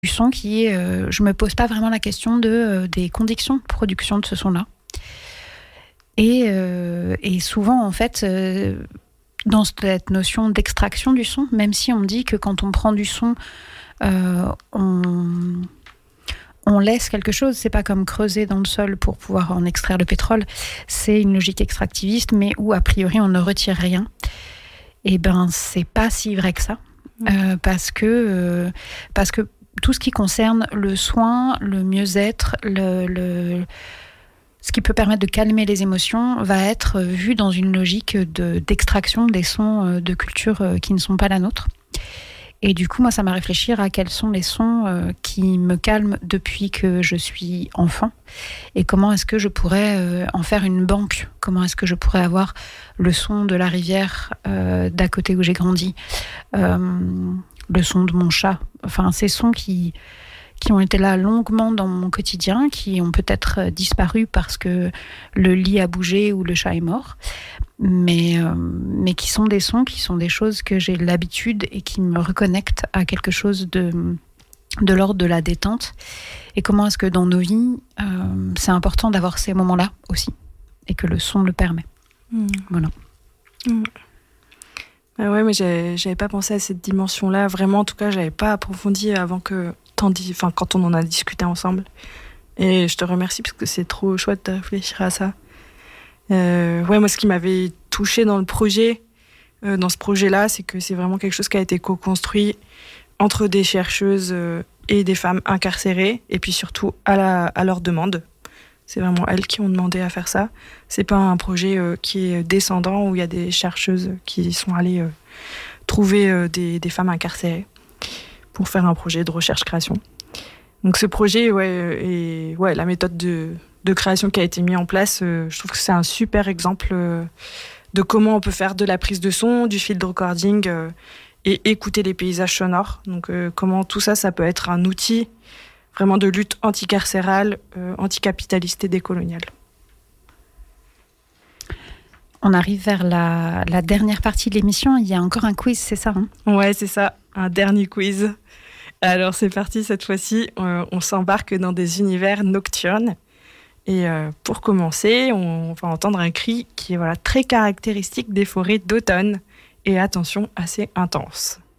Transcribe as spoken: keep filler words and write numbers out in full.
son qui est, euh, je me pose pas vraiment la question de, euh, des conditions de production de ce son-là. Et, euh, et souvent, en fait, euh, dans cette notion d'extraction du son, même si on dit que quand on prend du son, euh, on, on laisse quelque chose, c'est pas comme creuser dans le sol pour pouvoir en extraire le pétrole, c'est une logique extractiviste, mais où a priori on ne retire rien. Et ben, c'est pas si vrai que ça, mmh. euh, parce que euh, parce que tout ce qui concerne le soin, le mieux-être, le, le ce qui peut permettre de calmer les émotions va être vu dans une logique de, d'extraction des sons de culture qui ne sont pas la nôtre. Et du coup, moi, ça m'a réfléchir à quels sont les sons qui me calment depuis que je suis enfant et comment est-ce que je pourrais en faire une banque. Comment est-ce que je pourrais avoir le son de la rivière euh, d'à côté où j'ai grandi, euh, le son de mon chat. Enfin, ces sons qui... qui ont été là longuement dans mon quotidien, qui ont peut-être disparu parce que le lit a bougé ou le chat est mort, mais, euh, mais qui sont des sons, qui sont des choses que j'ai l'habitude et qui me reconnectent à quelque chose de, de l'ordre de la détente. Et comment est-ce que dans nos vies, euh, c'est important d'avoir ces moments-là aussi, et que le son le permet. Mmh. Voilà. Mmh. Ah ouais, mais j'avais, j'avais pas pensé à cette dimension-là. Vraiment, en tout cas, j'avais pas approfondi avant que... Enfin, quand on en a discuté ensemble. Et je te remercie parce que c'est trop chouette de réfléchir à ça. Euh, ouais, moi, ce qui m'avait touchée dans le projet, euh, dans ce projet-là, c'est que c'est vraiment quelque chose qui a été co-construit entre des chercheuses euh, et des femmes incarcérées, et puis surtout à, la, à leur demande. C'est vraiment elles qui ont demandé à faire ça. C'est pas un projet euh, qui est descendant où il y a des chercheuses qui sont allées euh, trouver euh, des, des femmes incarcérées pour faire un projet de recherche-création. Donc ce projet, ouais, et ouais, la méthode de, de création qui a été mise en place, euh, je trouve que c'est un super exemple euh, de comment on peut faire de la prise de son, du field recording euh, et écouter les paysages sonores. Donc euh, comment tout ça, ça peut être un outil vraiment de lutte anticarcérale, euh, anticapitaliste et décoloniale. On arrive vers la, la dernière partie de l'émission. Il y a encore un quiz, c'est ça hein ? Ouais, c'est ça. Un dernier quiz. Alors c'est parti, cette fois-ci, euh, on s'embarque dans des univers nocturnes. Et euh, pour commencer, on va entendre un cri qui est voilà, très caractéristique des forêts d'automne. Et attention, assez intense.